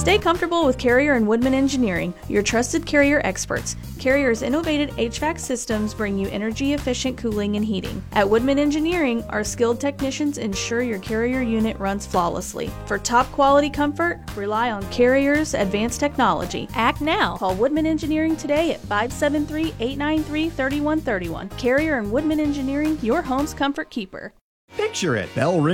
Stay comfortable with Carrier and Woodman Engineering, your trusted Carrier experts. Carrier's innovative HVAC systems bring you energy-efficient cooling and heating. At Woodman Engineering, our skilled technicians ensure your Carrier unit runs flawlessly. For top-quality comfort, rely on Carrier's advanced technology. Act now. Call Woodman Engineering today at 573-893-3131. Carrier and Woodman Engineering, your home's comfort keeper. Picture it. Bell ring.